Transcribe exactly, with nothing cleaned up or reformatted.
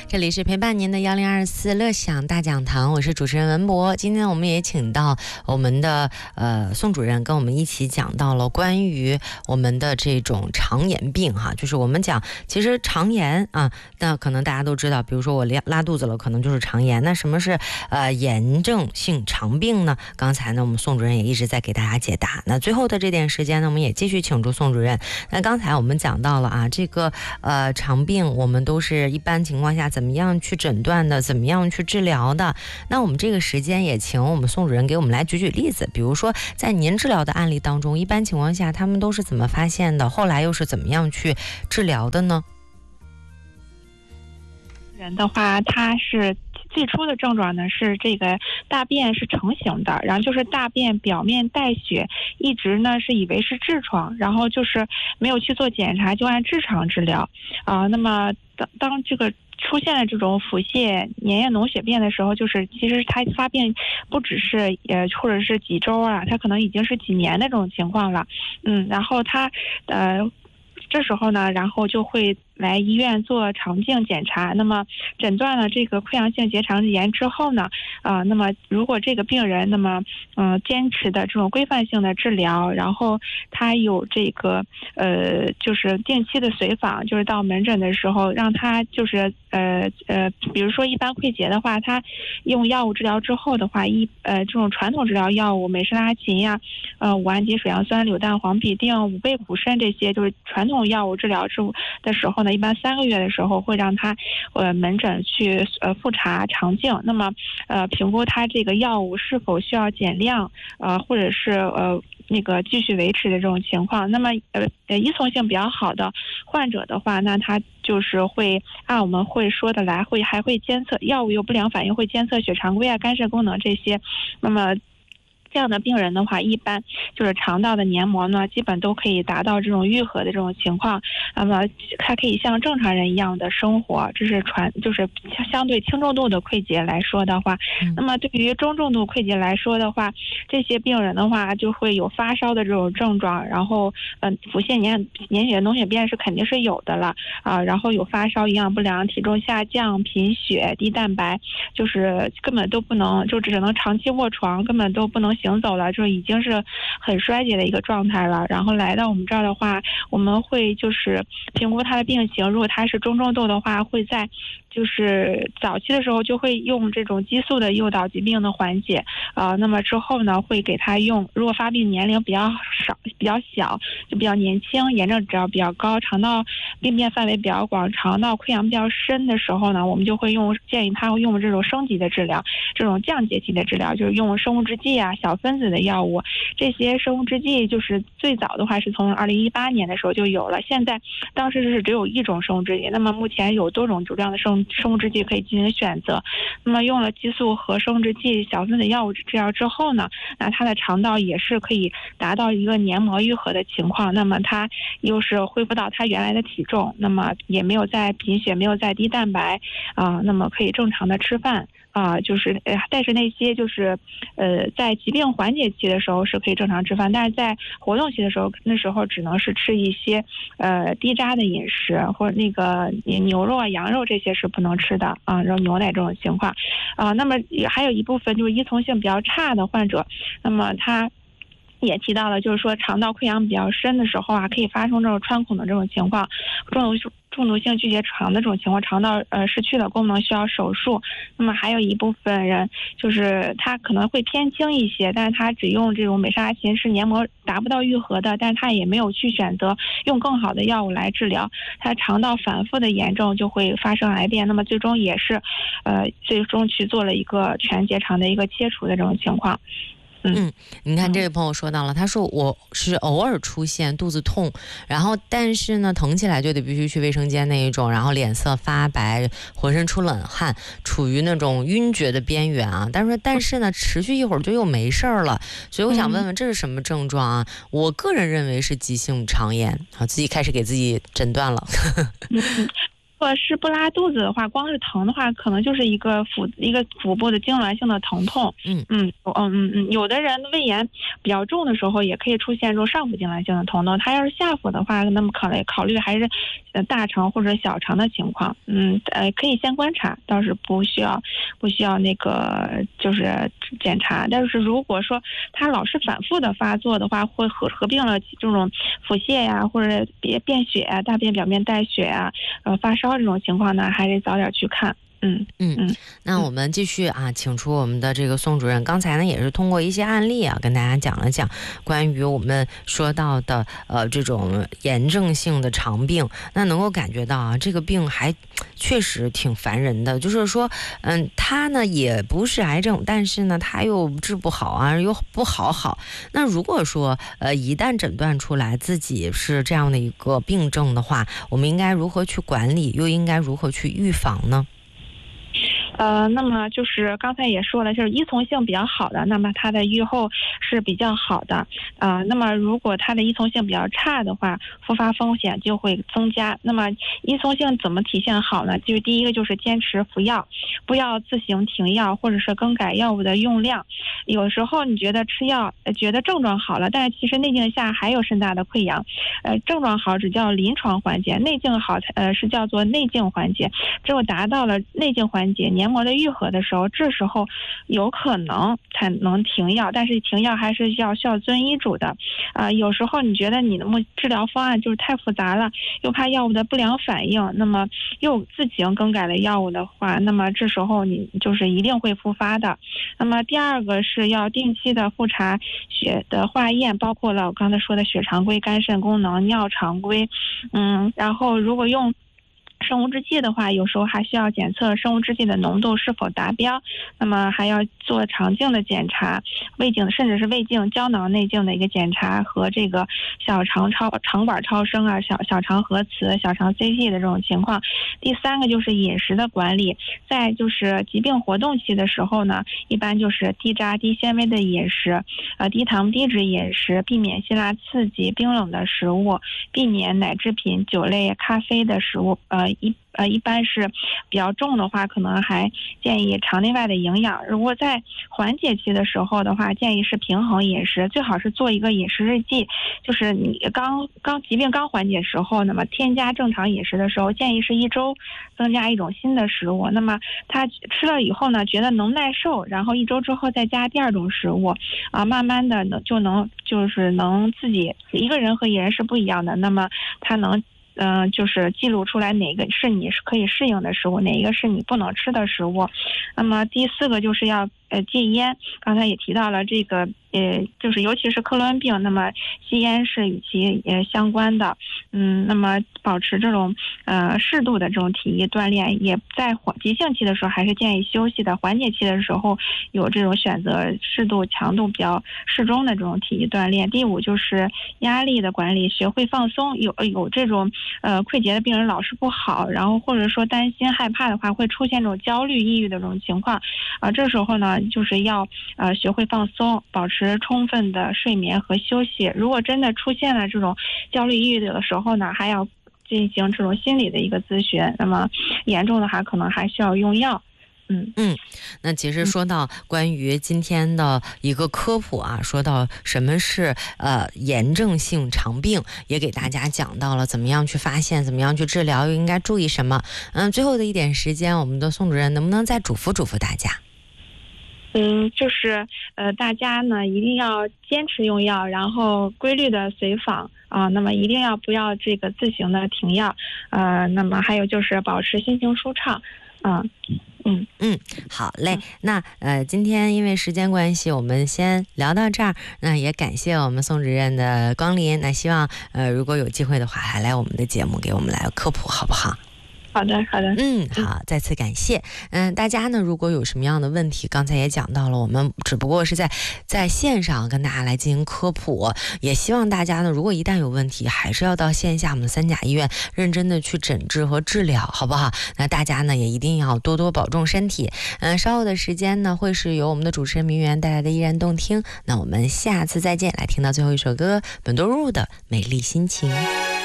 这里是陪伴您的幺零二四乐享大讲堂，我是主持人文博。今天我们也请到我们的呃宋主任跟我们一起讲到了关于我们的这种肠炎病哈，就是我们讲其实肠炎啊，那可能大家都知道，比如说我拉肚子了，可能就是肠炎。那什么是呃炎症性肠病呢？刚才呢，我们宋主任也一直在给大家解答。那最后的这点时间呢，我们也继续请出宋主任。那刚才我们讲到了啊，这个呃肠病，我们都是一般情况下怎么样去诊断的，怎么样去治疗的。那我们这个时间也请我们宋主任给我们来举举例子，比如说在您治疗的案例当中，一般情况下他们都是怎么发现的，后来又是怎么样去治疗的呢？ 人的话，他是最初的症状呢是这个大便是成型的，然后就是大便表面带血，一直呢是以为是痔疮，然后就是没有去做检查，就按痔疮治疗啊、呃。那么当当这个出现了这种腹泻、粘液脓血便的时候，就是其实它发病不只是呃或者是几周啊，它可能已经是几年的这种情况了。嗯，然后它呃这时候呢，然后就会来医院做肠镜检查，那么诊断了这个溃疡性结肠炎之后呢，啊、呃，那么如果这个病人那么嗯、呃、坚持的这种规范性的治疗，然后他有这个呃就是定期的随访，就是到门诊的时候让他就是呃呃比如说一般溃结的话，他用药物治疗之后的话，一呃这种传统治疗药物美施拉嗪呀、呃五氨基水杨酸、柳氮黄吡啶、五倍苦参这些就是传统药物治疗之的时候呢，一般三个月的时候会让他呃门诊去呃复查肠镜，那么呃评估他这个药物是否需要减量，呃或者是呃那个继续维持的这种情况。那么呃呃依从性比较好的患者的话，那他就是会按我们会说的来，会还会监测药物有不良反应，会监测血常规啊、肝肾功能这些。那么这样的病人的话，一般就是肠道的黏膜呢，基本都可以达到这种愈合的这种情况。那么它可以像正常人一样的生活，这是传就是相对轻重度的溃结来说的话，嗯、那么对于中重度溃结来说的话，这些病人的话就会有发烧的这种症状，然后嗯、呃，腹泻、粘粘血、脓血便是肯定是有的了啊，然后有发烧、营养不良、体重下降、贫血、低蛋白，就是根本都不能，就只能长期卧床，根本都不能行走了，就已经是很衰竭的一个状态了。然后来到我们这儿的话，我们会就是评估他的病情，如果他是中重度的话，会在就是早期的时候就会用这种激素的诱导疾病的缓解啊、呃，那么之后呢会给他用，如果发病年龄比较少、比较小，就比较年轻，炎症指标比较高，肠道病变范围比较广，肠道溃疡比较深的时候呢，我们就会用建议他用这种升级的治疗，这种降解剂的治疗，就是用生物制剂啊、小分子的药物。这些生物制剂就是最早的话是从二零一八年的时候就有了，现在当时是只有一种生物制剂，那么目前有多种这样的生生物制剂可以进行选择。那么用了激素和生物制剂、小分子药物治疗之后呢，那他的肠道也是可以达到一个黏膜愈合的情况，那么他又是恢复到他原来的体重，那么也没有再贫血，没有再低蛋白啊、呃，那么可以正常的吃饭。啊、呃，就是呃，但是那些就是呃，在疾病缓解期的时候是可以正常吃饭，但是在活动期的时候，那时候只能是吃一些呃低渣的饮食，或者那个牛肉啊、羊肉这些是不能吃的啊，然后牛奶这种情况啊。那么还有一部分就是依从性比较差的患者，那么他也提到了，就是说肠道溃疡比较深的时候啊，可以发生这种穿孔的这种情况，中毒中毒性巨结肠的这种情况，肠道呃失去了功能需要手术。那么还有一部分人就是他可能会偏轻一些，但是他只用这种美沙嗪是黏膜达不到愈合的，但是他也没有去选择用更好的药物来治疗，他肠道反复的炎症就会发生癌变，那么最终也是呃最终去做了一个全结肠的一个切除的这种情况。 嗯，你看这位朋友说到了，他说我是偶尔出现肚子痛，然后但是呢疼起来就得必须去卫生间那一种，然后脸色发白，浑身出冷汗，处于那种晕厥的边缘啊。但是但是呢持续一会儿就又没事儿了，所以我想问问这是什么症状啊？我个人认为是急性肠炎啊，自己开始给自己诊断了。 果是不拉肚子的话，光是疼的话，可能就是一个腹一个腹部的痉挛性的疼痛。 嗯嗯嗯嗯，有的人胃炎比较重的时候，也可以出现这种上腹痉挛性的疼痛。他要是下腹的话，那么考虑考虑还是呃大肠或者小肠的情况。嗯呃，可以先观察，倒是不需要不需要那个就是检查。但是如果说他老是反复的发作的话，会合合并了这种腹泻呀，或者便便血啊、大便表面带血啊、呃发烧这种情况呢，还得早点去看。嗯嗯嗯，那我们继续啊，请出我们的这个宋主任。刚才呢也是通过一些案例啊，跟大家讲了讲关于我们说到的呃这种炎症性的肠病。那能够感觉到啊，这个病还确实挺烦人的。就是说，嗯，它呢也不是癌症，但是呢它又治不好啊，又不好好。那如果说呃一旦诊断出来自己是这样的一个病症的话，我们应该如何去管理，又应该如何去预防呢？ 呃，那么就是刚才也说了，就是依从性比较好的，那么它的预后是比较好的。啊、呃，那么如果它的依从性比较差的话，复发风险就会增加。那么依从性怎么体现好呢？就是第一个就是坚持服药，不要自行停药或者是更改药物的用量。有时候你觉得吃药，呃、觉得症状好了，但是其实内镜下还有肾大的溃疡。呃，症状好只叫临床缓解，内镜好呃是叫做内镜缓解。只有达到了内镜缓解，黏膜的愈合的时候，这时候有可能才能停药，但是停药还是要需要遵医嘱的。啊、呃，有时候你觉得你的目治疗方案就是太复杂了，又怕药物的不良反应，那么又自行更改了药物的话，那么这时候你就是一定会复发的。那么第二个是要定期的复查血的化验，包括了我刚才说的血常规、肝肾功能、尿常规。嗯，然后如果用生物制剂的话，有时候还需要检测生物制剂的浓度是否达标，那么还要做肠镜的检查，胃镜甚至是胃镜、胶囊内镜的一个检查和这个小肠超肠管超声啊、小小肠核磁、小肠 C T 的这种情况。第三个就是饮食的管理，在就是疾病活动期的时候呢，一般就是低渣低纤维的饮食，呃低糖低脂饮食，避免辛辣刺激、冰冷的食物，避免奶制品、酒类、咖啡的食物，呃一呃一般是比较重的话，可能还建议肠内外的营养。如果在缓解期的时候的话，建议是平衡饮食，最好是做一个饮食日记，就是你刚刚疾病刚缓解时候，那么添加正常饮食的时候，建议是一周增加一种新的食物。那么他吃了以后呢，觉得能耐受，然后一周之后再加第二种食物，啊，慢慢的呢就能就是能自己一个人和一人是不一样的，那么他能。嗯、呃，就是记录出来哪个是你是可以适应的食物，哪一个是你不能吃的食物。那么第四个就是要呃戒烟，刚才也提到了这个呃，就是尤其是克罗恩病，那么吸烟是与其呃相关的。嗯，那么保持这种呃适度的这种体育锻炼，也在急性期的时候还是建议休息的，缓解期的时候有这种选择适度强度比较适中的这种体育锻炼。第五就是压力的管理，学会放松。有有这种呃溃竭的病人老是不好，然后或者说担心害怕的话，会出现这种焦虑抑郁的这种情况啊、呃，这时候呢就是要呃学会放松，保持充分的睡眠和休息。如果真的出现了这种焦虑抑郁的时候呢，还要进行这种心理的一个咨询，那么严重的话可能还需要用药。嗯嗯，那其实说到关于今天的一个科普啊，说到什么是呃炎症性肠病，也给大家讲到了怎么样去发现，怎么样去治疗，又应该注意什么。嗯，最后的一点时间，我们的宋主任能不能再嘱咐嘱咐大家？ 嗯，就是呃，大家呢一定要坚持用药，然后规律的随访啊，那么一定要不要这个自行的停药，呃，那么还有就是保持心情舒畅，啊。嗯嗯，好嘞。那呃，今天因为时间关系，我们先聊到这儿。那也感谢我们宋主任的光临。那希望呃，如果有机会的话，还来我们的节目给我们来科普，好不好？ 好的，好的。 嗯，好，再次感谢。嗯，大家呢，如果有什么样的问题，刚才也讲到了，我们只不过是在在线上跟大家来进行科普，也希望大家呢，如果一旦有问题，还是要到线下我们三甲医院认真的去诊治和治疗，好不好？那大家呢，也一定要多多保重身体。嗯，稍后的时间呢，会是由我们的主持人明媛带来的依然动听。那我们下次再见，来听到最后一首歌，本多入的《美丽心情》。